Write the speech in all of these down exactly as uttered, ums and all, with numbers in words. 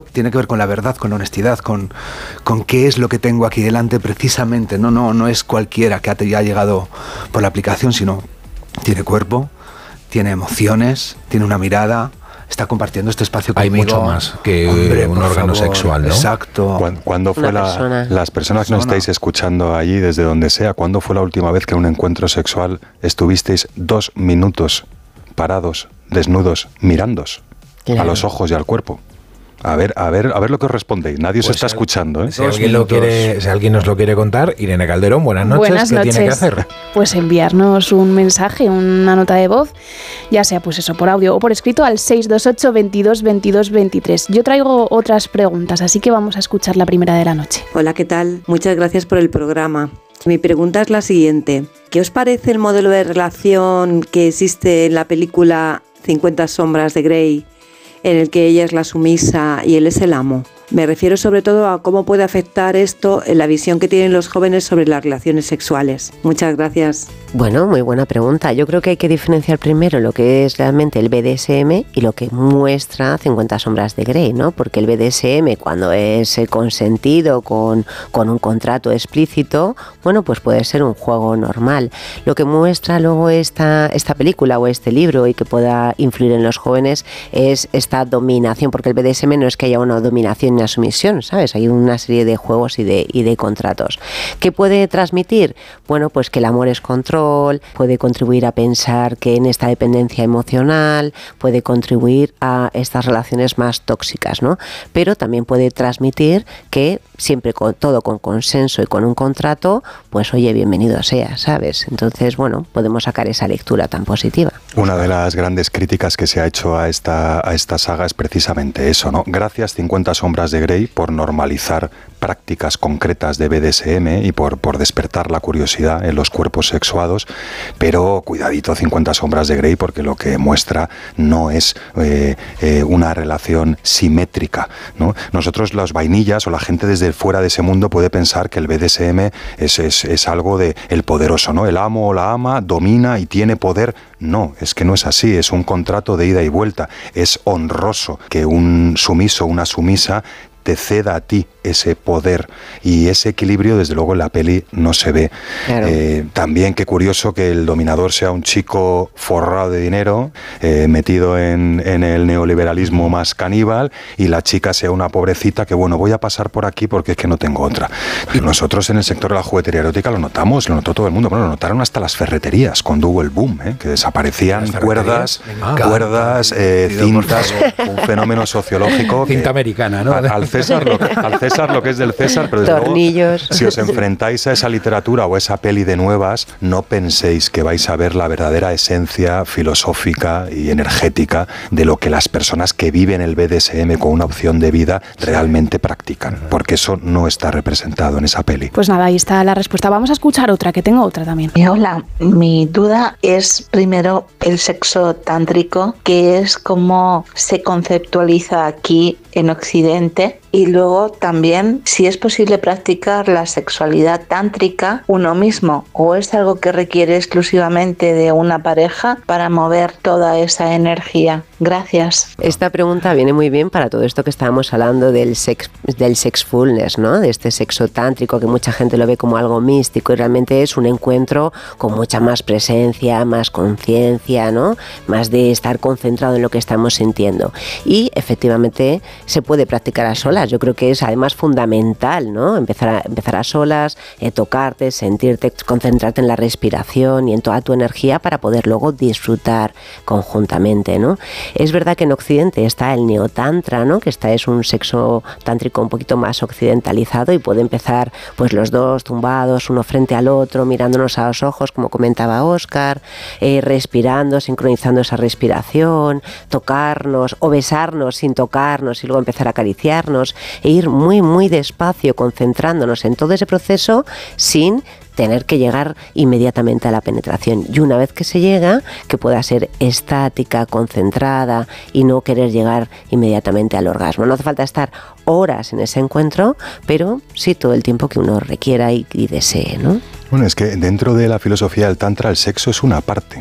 Tiene que ver con la verdad, con la honestidad, con, con qué es lo que tengo aquí delante precisamente. No, no, no es cualquiera que haya llegado por la aplicación, sino tiene cuerpo, tiene emociones, tiene una mirada, está compartiendo este espacio conmigo. Hay mucho más que Hombre, un órgano favor, sexual, ¿no? Exacto. ¿Cuándo, ¿cuándo fue la, persona. las personas que nos estáis escuchando allí, desde donde sea, cuándo fue la última vez que en un encuentro sexual estuvisteis dos minutos parados, desnudos, mirándos claro. a los ojos y al cuerpo? A ver, a ver, a ver lo que os respondéis. Nadie os pues está si escuchando, ¿eh? Si alguien, lo quiere, si alguien nos lo quiere contar, Irene Calderón, buenas noches. Buenas ¿Qué noches. tiene que hacer? Pues enviarnos un mensaje, una nota de voz, ya sea pues eso, por audio o por escrito al seis dos ocho, veintidós, veintidós, veintitrés. Yo traigo otras preguntas, así que vamos a escuchar la primera de la noche. Hola, ¿qué tal? Muchas gracias por el programa. Mi pregunta es la siguiente. ¿Qué os parece el modelo de relación que existe en la película cincuenta sombras de Grey, en el que ella es la sumisa y él es el amo? Me refiero sobre todo a cómo puede afectar esto en la visión que tienen los jóvenes sobre las relaciones sexuales. Muchas gracias. Bueno, muy buena pregunta. Yo creo que hay que diferenciar primero lo que es realmente el B D S M y lo que muestra cincuenta sombras de Grey, ¿no? Porque el B D S M, cuando es consentido con, con un contrato explícito, bueno, pues puede ser un juego normal. Lo que muestra luego esta, esta película o este libro y que pueda influir en los jóvenes es esta dominación, porque el B D S M no es que haya una dominación y una sumisión, ¿sabes? Hay una serie de juegos y de, y de contratos. ¿Qué puede transmitir? Bueno, pues que el amor es control, puede contribuir a pensar que en esta dependencia emocional, puede contribuir a estas relaciones más tóxicas, ¿no? Pero también puede transmitir que siempre con todo con consenso y con un contrato, pues oye, bienvenido sea, ¿sabes? Entonces, bueno, podemos sacar esa lectura tan positiva. Una de las grandes críticas que se ha hecho a esta, a esta saga es precisamente eso, ¿no? Gracias cincuenta sombras de Grey por normalizar prácticas concretas de B D S M y por, por despertar la curiosidad en los cuerpos sexuados, pero cuidadito cincuenta sombras de Grey, porque lo que muestra no es eh, eh, una relación simétrica, ¿no? Nosotros los vainillas o la gente desde fuera de ese mundo puede pensar que el B D S M es, es, es algo de el poderoso, ¿no? El amo o la ama domina y tiene poder. No, es que no es así, es un contrato de ida y vuelta. Es honroso que un sumiso, una sumisa, te ceda a ti ese poder, y ese equilibrio desde luego en la peli no se ve. Claro. Eh, también qué curioso que el dominador sea un chico forrado de dinero, eh, metido en, en el neoliberalismo más caníbal, y la chica sea una pobrecita que bueno, voy a pasar por aquí porque es que no tengo otra. Y nosotros en el sector de la juguetería erótica lo notamos, lo notó todo el mundo, bueno, lo notaron hasta las ferreterías cuando hubo el boom, ¿eh? Que desaparecían cuerdas, cuerdas, eh, cintas, un fenómeno sociológico. Cinta que, americana, ¿no? Al, al César lo, al César lo que es del César, pero desde tornillos. Luego, si os enfrentáis a esa literatura o a esa peli de nuevas, no penséis que vais a ver la verdadera esencia filosófica y energética de lo que las personas que viven el B D S M con una opción de vida realmente practican, porque eso no está representado en esa peli. Pues nada, ahí está la respuesta. Vamos a escuchar otra, que tengo otra también. Hola, mi duda es primero el sexo tántrico, que es cómo se conceptualiza aquí en Occidente, y luego también si es posible practicar la sexualidad tántrica uno mismo, o es algo que requiere exclusivamente de una pareja para mover toda esa energía. Gracias. Esta pregunta viene muy bien para todo esto que estábamos hablando del sex, del sexfulness, ¿no? De este sexo tántrico que mucha gente lo ve como algo místico, y realmente es un encuentro con mucha más presencia, más conciencia, ¿no? Más de estar concentrado en lo que estamos sintiendo. Y efectivamente se puede practicar a solas. Yo creo que es además fundamental, ¿no? Empezar a, empezar a solas, eh, tocarte, sentirte, concentrarte en la respiración y en toda tu energía para poder luego disfrutar conjuntamente, ¿no? Es verdad que en Occidente está el neotantra, ¿no? Que esta es un sexo tántrico un poquito más occidentalizado, y puede empezar pues los dos tumbados, uno frente al otro, mirándonos a los ojos, como comentaba Óscar, eh, respirando, sincronizando esa respiración, tocarnos o besarnos sin tocarnos y luego empezar a acariciarnos, e ir muy muy despacio, concentrándonos en todo ese proceso sin tener que llegar inmediatamente a la penetración. Y una vez que se llega, que pueda ser estática, concentrada, y no querer llegar inmediatamente al orgasmo. No hace falta estar horas en ese encuentro, pero sí todo el tiempo que uno requiera y, y desee, ¿no? Bueno, es que dentro de la filosofía del Tantra el sexo es una parte.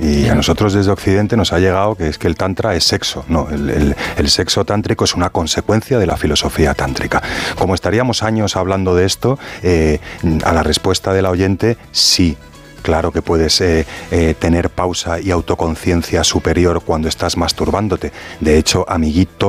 Y a nosotros desde Occidente nos ha llegado que es que el tantra es sexo. No, el, el, el sexo tántrico es una consecuencia de la filosofía tántrica. Como estaríamos años hablando de esto, eh, a la respuesta del oyente, sí. Claro que puedes eh, eh, tener pausa y autoconciencia superior cuando estás masturbándote. De hecho, amiguitos